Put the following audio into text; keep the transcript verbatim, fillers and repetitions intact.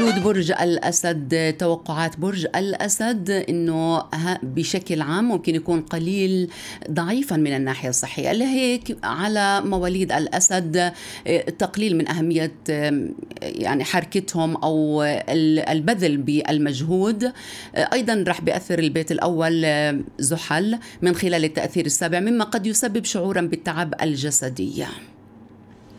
مولود برج الأسد، توقعات برج الأسد أنه بشكل عام ممكن يكون قليل ضعيفا من الناحية الصحية، لهيك على مواليد الأسد تقليل من أهمية يعني حركتهم أو البذل بالمجهود. أيضا رح بيأثر البيت الأول زحل من خلال التأثير السابع، مما قد يسبب شعورا بالتعب الجسدي.